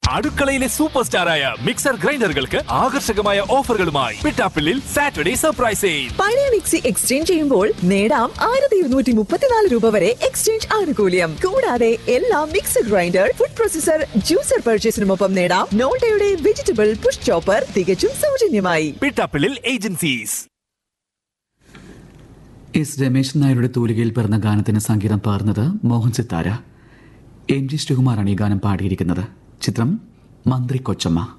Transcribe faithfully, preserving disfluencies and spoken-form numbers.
അടുക്കളയിലെ super സ്റ്റാറായ mixer ഗ്രൈൻഡറുകൾക്ക് ആകർഷകമായ ഓഫറുകളുമായി Pittappillil Saturday surprise sale. പഴയ മിക്സി എക്സ്ചേഞ്ച് ചെയ്യുമ്പോൾ നേടാം ആയിരത്തി ഇരുന്നൂറ്റി മുപ്പത്തിനാല് രൂപ വരെ എക്സ്ചേഞ്ച് ആനുകൂല്യം. കൂടാതെ എല്ലാ mixer grinder, food processor, juicer പർച്ചേസിനുമൊപ്പം നേടാം നോൾട്ടയുടെ വെജിറ്റബിൾ പുഷ് ചോപ്പർ തികച്ചും സൗജന്യമായി. പിട്ടാപ്പിള്ളിൽ ഏജൻസീസ്. എസ് രമേശൻ നായരുടെ തൂലികയിൽ പിറന്ന ഗാനത്തിന് സംഗീതം പകർന്നത് മോഹൻ സിത്താര. എം ജി ശ്രീകുമാറാണ് ഈ ഗാനം പാടിയിരിക്കുന്നത്. ചിത്രം മന്ത്രി കൊച്ചമ്മ.